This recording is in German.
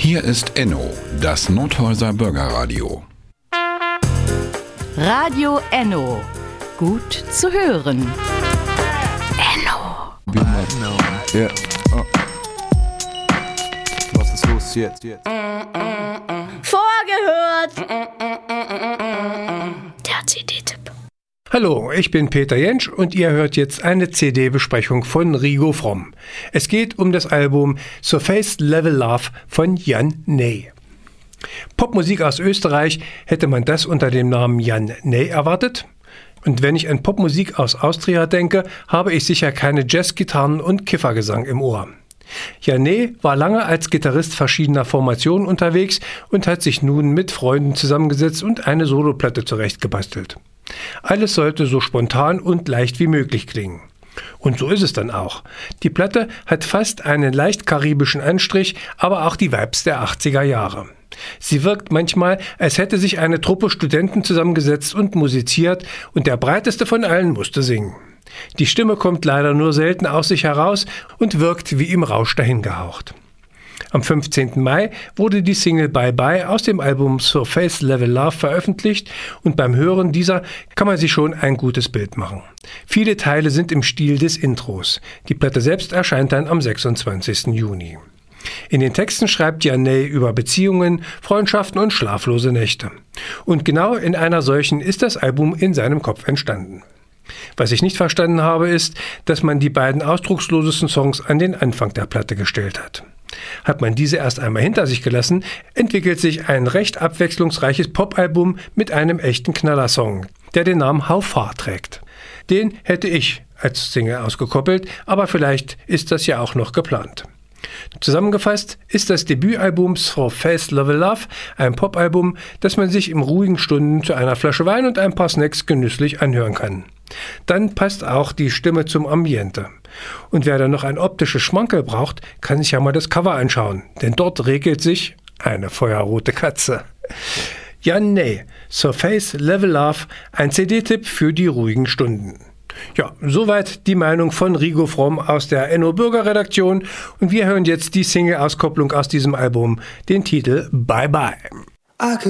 Hier ist Enno, das Nordhäuser Bürgerradio. Radio Enno. Gut zu hören. Enno. Ja. Oh. Was ist los jetzt? Vorgehört. Der CD-Tipp. Hallo, ich bin Peter Jentsch und ihr hört jetzt eine CD-Besprechung von Rigo Fromm. Es geht um das Album Surface Level Love von Jan Ney. Popmusik aus Österreich, hätte man das unter dem Namen Jan Ney erwartet? Und wenn ich an Popmusik aus Austria denke, habe ich sicher keine Jazzgitarren und Kiffergesang im Ohr. Jan Ney war lange als Gitarrist verschiedener Formationen unterwegs und hat sich nun mit Freunden zusammengesetzt und eine Soloplatte zurechtgebastelt. Alles sollte so spontan und leicht wie möglich klingen. Und so ist es dann auch. Die Platte hat fast einen leicht karibischen Anstrich, aber auch die Vibes der 80er Jahre. Sie wirkt manchmal, als hätte sich eine Truppe Studenten zusammengesetzt und musiziert und der breiteste von allen musste singen. Die Stimme kommt leider nur selten aus sich heraus und wirkt wie im Rausch dahingehaucht. Am 15. Mai wurde die Single Bye Bye aus dem Album Surface Level Love veröffentlicht und beim Hören dieser kann man sich schon ein gutes Bild machen. Viele Teile sind im Stil des Intros. Die Platte selbst erscheint dann am 26. Juni. In den Texten schreibt Jan Ney über Beziehungen, Freundschaften und schlaflose Nächte. Und genau in einer solchen ist das Album in seinem Kopf entstanden. Was ich nicht verstanden habe, ist, dass man die beiden ausdruckslosesten Songs an den Anfang der Platte gestellt hat. Hat man diese erst einmal hinter sich gelassen, entwickelt sich ein recht abwechslungsreiches Popalbum mit einem echten Knallersong, der den Namen How Far trägt. Den hätte ich als Single ausgekoppelt, aber vielleicht ist das ja auch noch geplant. Zusammengefasst ist das Debütalbum Surface Level Love ein Popalbum, das man sich in ruhigen Stunden zu einer Flasche Wein und ein paar Snacks genüsslich anhören kann. Dann passt auch die Stimme zum Ambiente. Und wer dann noch ein optisches Schmankerl braucht, kann sich ja mal das Cover anschauen, denn dort regelt sich eine feuerrote Katze. Jan Ney, Surface Level Love, ein CD-Tipp für die ruhigen Stunden. Ja, soweit die Meinung von Rigo Fromm aus der Enno Bürgerredaktion und wir hören jetzt die Single-Auskopplung aus diesem Album, den Titel Bye Bye.